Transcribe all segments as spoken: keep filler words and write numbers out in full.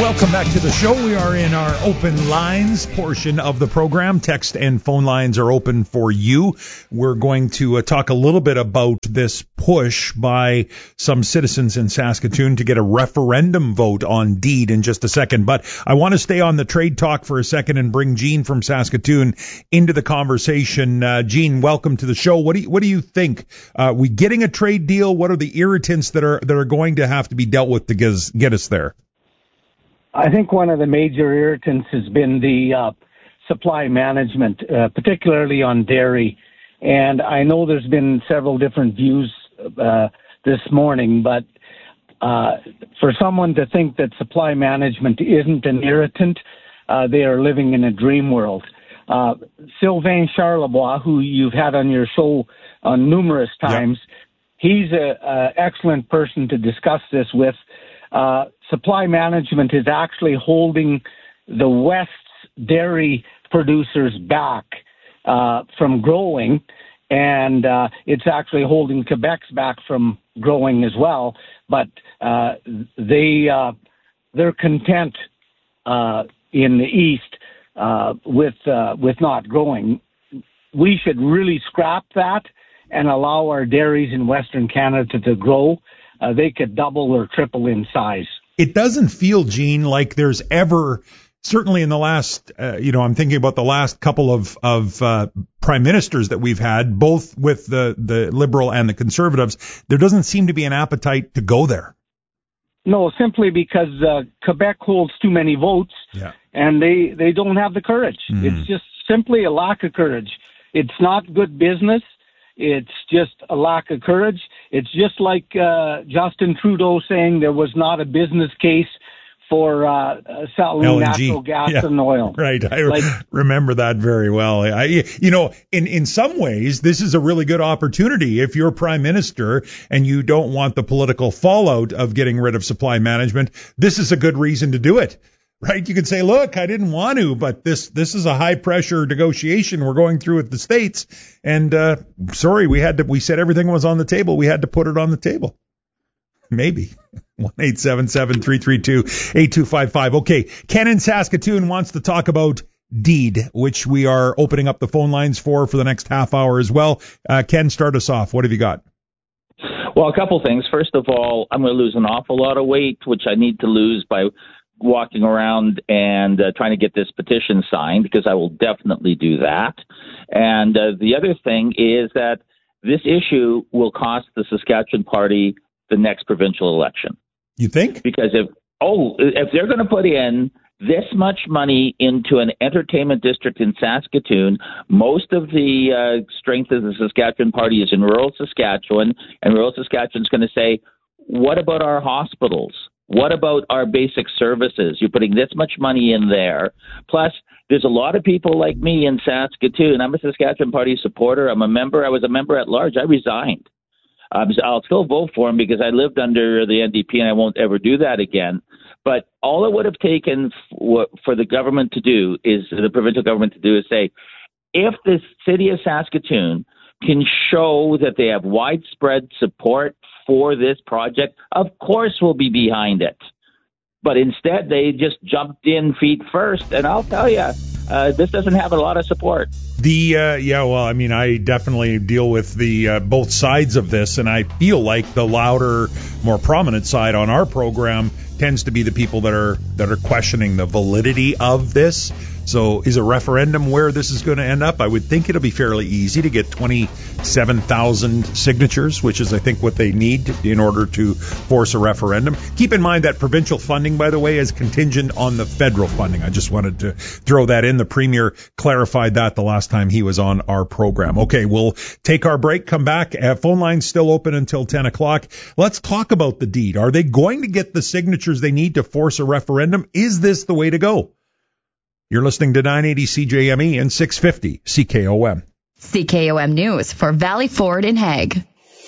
Welcome back to the show. We are in our open lines portion of the program. Text and phone lines are open for you. We're going to uh, talk a little bit about this push by some citizens in Saskatoon to get a referendum vote on deed in just a second. But I want to stay on the trade talk for a second and bring Jean from Saskatoon into the conversation. Uh, Jean, welcome to the show. What do you, what do you think? Uh, we getting a trade deal? What are the irritants that are that are going to have to be dealt with to get us, get us there? I think one of the major irritants has been the uh, supply management, uh, particularly on dairy. And I know there's been several different views uh, this morning, but uh, for someone to think that supply management isn't an irritant, uh, they are living in a dream world. Uh, Sylvain Charlebois, who you've had on your show uh, numerous times, yep. he's an excellent person to discuss this with. Uh, supply management is actually holding the West's dairy producers back uh, from growing, and uh, it's actually holding Quebec's back from growing as well. But uh, they uh, they're content uh, in the East uh, with uh, with not growing. We should really scrap that and allow our dairies in Western Canada to grow. Uh, they could double or triple in size. It doesn't feel, Gene, like there's ever, certainly in the last, uh, you know, I'm thinking about the last couple of, of uh, prime ministers that we've had, both with the, the Liberal and the Conservatives, there doesn't seem to be an appetite to go there. No, simply because uh, Quebec holds too many votes, yeah. and they, they don't have the courage. Mm. It's just simply a lack of courage. It's not good business. It's just a lack of courage. It's just like uh, Justin Trudeau saying there was not a business case for uh, selling natural gas yeah, and oil. Right. I like, remember that very well. I, you know, in, in some ways, this is a really good opportunity. If you're prime minister and you don't want the political fallout of getting rid of supply management, this is a good reason to do it. Right? You could say, look, I didn't want to, but this this is a high pressure negotiation we're going through with the states. And uh, sorry, we had to. We said everything was on the table. We had to put it on the table. Maybe. one eight seven seven, three three two, eight two five five. Okay. Ken in Saskatoon wants to talk about deed, which we are opening up the phone lines for for the next half hour as well. Uh, Ken, start us off. What have you got? Well, a couple things. First of all, I'm going to lose an awful lot of weight, which I need to lose by walking around and uh, trying to get this petition signed, because I will definitely do that. And uh, the other thing is that this issue will cost the Saskatchewan Party the next provincial election. You think? Because if, oh, if they're going to put in this much money into an entertainment district in Saskatoon, most of the uh, strength of the Saskatchewan Party is in rural Saskatchewan, and rural Saskatchewan's going to say, what about our hospitals? What about our basic services? You're putting this much money in there. Plus, there's a lot of people like me in Saskatoon. I'm a Saskatchewan Party supporter. I'm a member. I was a member at large. I resigned. Um, so I'll still vote for him because I lived under the N D P and I won't ever do that again. But all it would have taken for, for the government to do is, the provincial government to do is say, if the city of Saskatoon can show that they have widespread support for this project, of course we'll be behind it. But instead, they just jumped in feet first. And I'll tell you, uh, this doesn't have a lot of support. The uh, yeah, well, I mean, I definitely deal with the uh, both sides of this, and I feel like the louder, more prominent side on our program tends to be the people that are that are questioning the validity of this. So is a referendum where this is going to end up? I would think it'll be fairly easy to get twenty-seven thousand signatures, which is, I think, what they need in order to force a referendum. Keep in mind that provincial funding, by the way, is contingent on the federal funding. I just wanted to throw that in. The Premier clarified that the last time he was on our program. Okay, we'll take our break, come back. Uh, phone lines still open until ten o'clock. Let's talk about the deed. Are they going to get the signatures they need to force a referendum? Is this the way to go? You're listening to nine eighty C J M E and six fifty C K O M. C K O M News for Valley Ford in Hague.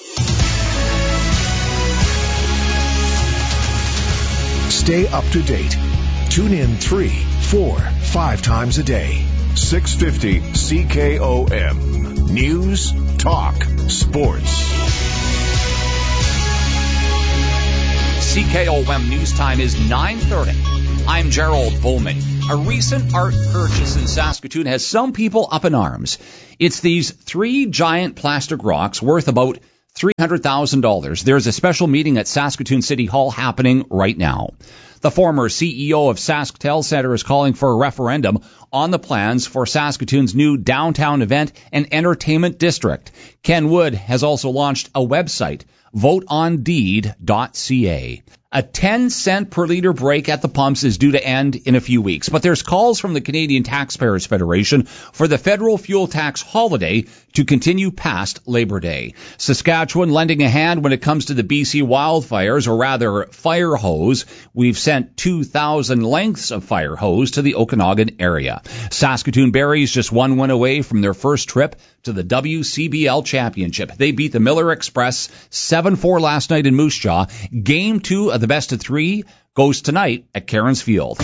Stay up to date. Tune in three, four, five times a day. six fifty C K O M. News, talk, sports. C K O M News Time is nine thirty. I'm Gerald Bowman. A recent art purchase in Saskatoon has some people up in arms. It's these three giant plastic rocks worth about three hundred thousand dollars. There's a special meeting at Saskatoon City Hall happening right now. The former C E O of SaskTel Center is calling for a referendum on the plans for Saskatoon's new downtown event and entertainment district. Ken Wood has also launched a website, vote on deed dot c a. A ten cent per liter break at the pumps is due to end in a few weeks, but there's calls from the Canadian Taxpayers Federation for the federal fuel tax holiday to continue past Labor Day. Saskatchewan lending a hand when it comes to the B C wildfires, or rather fire hose. We've sent two thousand lengths of fire hose to the Okanagan area. Saskatoon Berries just one win away from their first trip to the W C B L Championship. They beat the Miller Express seven four last night in Moose Jaw. Game two of the best of three goes tonight at Cairns Field.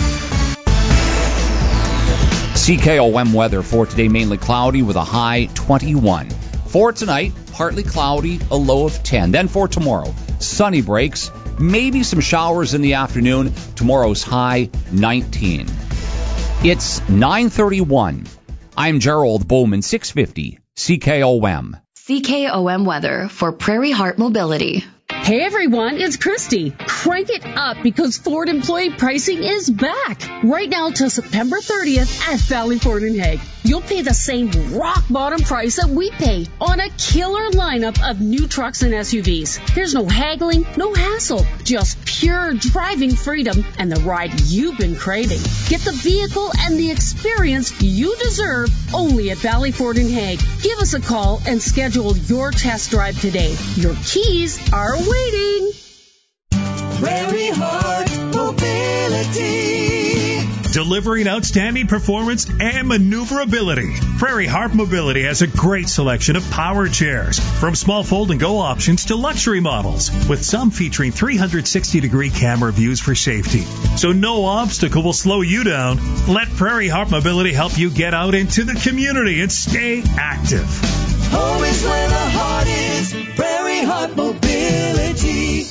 C K O M weather for today, mainly cloudy with a high twenty-one. For tonight, partly cloudy, a low of ten. Then for tomorrow, sunny breaks, maybe some showers in the afternoon. Tomorrow's high nineteen. It's nine thirty-one. I'm Gerald Bowman, six fifty C K O M. C K O M weather for Prairie Heart Mobility. Hey everyone, it's Christy. Crank it up because Ford employee pricing is back. Right now till September thirtieth at Valley Ford in Hague. You'll pay the same rock bottom price that we pay on a killer lineup of new trucks and S U Vs. There's no haggling, no hassle, just pure driving freedom and the ride you've been craving. Get the vehicle and the experience you deserve only at Valley Ford in Hague. Give us a call and schedule your test drive today. Your keys are waiting. Prairie Heart Mobility. Delivering outstanding performance and maneuverability. Prairie Heart Mobility has a great selection of power chairs, from small fold and go options to luxury models, with some featuring three hundred sixty degree camera views for safety. So no obstacle will slow you down. Let Prairie Heart Mobility help you get out into the community and stay active. Home is where the heart is. Prairie Heart Mobility.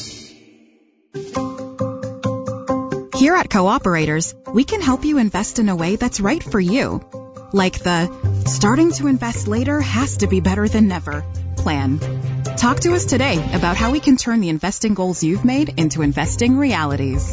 Here at Cooperators, we can help you invest in a way that's right for you. Like the starting to invest later has to be better than never plan. Talk to us today about how we can turn the investing goals you've made into investing realities.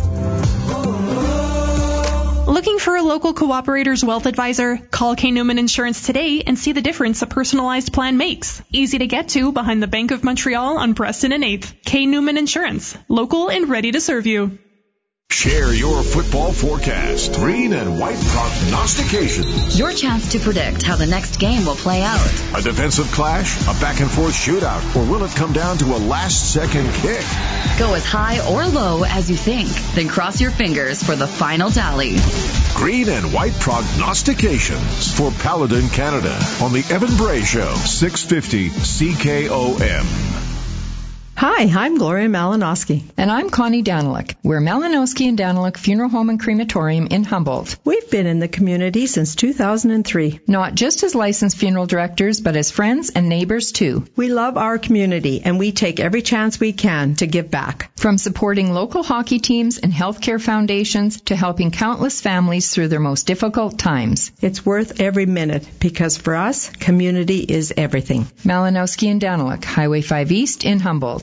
Looking for a local Cooperators wealth advisor? Call K. Newman Insurance today and see the difference a personalized plan makes. Easy to get to behind the Bank of Montreal on Preston and eighth. K. Newman Insurance. Local and ready to serve you. Share your football forecast. Green and white prognostications. Your chance to predict how the next game will play out. A defensive clash, a back-and-forth shootout, or will it come down to a last-second kick? Go as high or low as you think, then cross your fingers for the final tally. Green and white prognostications for Paladin Canada on the Evan Bray Show, six fifty C K O M. Hi, I'm Gloria Malinowski. And I'm Connie Daniluk. We're Malinowski and Daniluk Funeral Home and Crematorium in Humboldt. We've been in the community since two thousand three. Not just as licensed funeral directors, but as friends and neighbors too. We love our community, and we take every chance we can to give back. From supporting local hockey teams and healthcare foundations to helping countless families through their most difficult times. It's worth every minute, because for us, community is everything. Malinowski and Daniluk, Highway five East in Humboldt.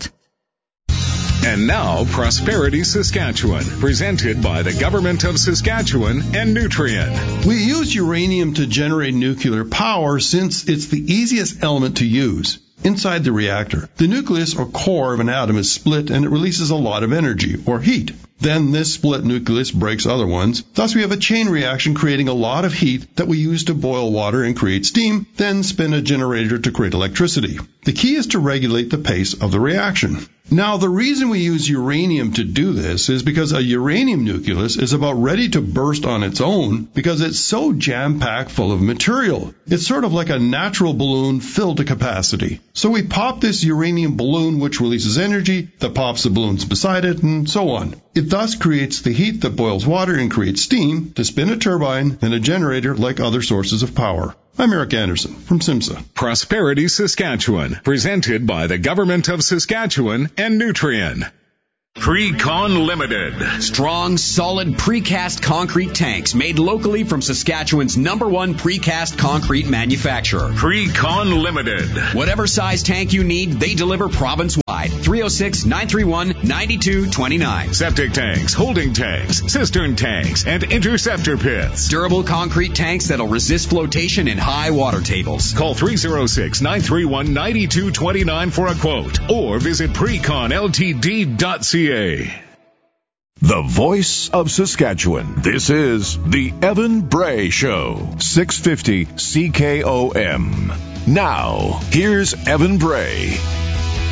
And now, Prosperity Saskatchewan, presented by the Government of Saskatchewan and Nutrien. We use uranium to generate nuclear power since it's the easiest element to use. Inside the reactor, the nucleus or core of an atom is split and it releases a lot of energy, or heat. Then this split nucleus breaks other ones. Thus we have a chain reaction creating a lot of heat that we use to boil water and create steam, then spin a generator to create electricity. The key is to regulate the pace of the reaction. Now, the reason we use uranium to do this is because a uranium nucleus is about ready to burst on its own because it's so jam-packed full of material. It's sort of like a natural balloon filled to capacity. So we pop this uranium balloon, which releases energy, that pops the balloons beside it, and so on. It thus creates the heat that boils water and creates steam to spin a turbine and a generator like other sources of power. I'm Eric Anderson from SIMSA. Prosperity Saskatchewan, presented by the Government of Saskatchewan and Nutrien. Precon Limited. Strong, solid precast concrete tanks made locally from Saskatchewan's number one precast concrete manufacturer. Precon Limited. Whatever size tank you need, they deliver province-wide. three oh six, nine three one, nine two two nine. Septic tanks, holding tanks, cistern tanks, and interceptor pits. Durable concrete tanks that'll resist flotation in high water tables. Call three oh six, nine three one, nine two two nine for a quote or visit precon l t d dot c a. The voice of Saskatchewan. This is the Evan Bray Show. six fifty C K O M. Now, here's Evan Bray.